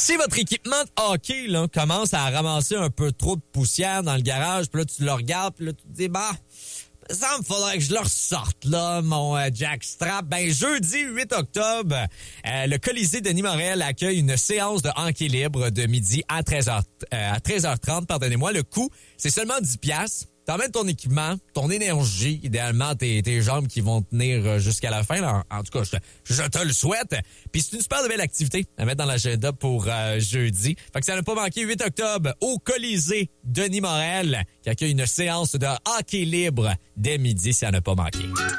Si votre équipement de hockey là, commence à ramasser un peu trop de poussière dans le garage, puis là, tu le regardes, puis là, tu te dis, bah, ça me faudrait que je le ressorte, là, mon jackstrap. Ben, jeudi 8 octobre, le Colisée Denis Morel accueille une séance de hockey libre de midi à 13h30, pardonnez-moi. Le coût, c'est seulement 10 $. T'emmènes ton équipement, ton énergie, idéalement tes jambes qui vont tenir jusqu'à la fin. Là. En tout cas, je te le souhaite. Puis c'est une super belle activité à mettre dans l'agenda pour jeudi. Fait que ça n'a pas manqué 8 octobre au Colisée Denis Morel qui accueille une séance de hockey libre dès midi. Ça n'a pas manqué.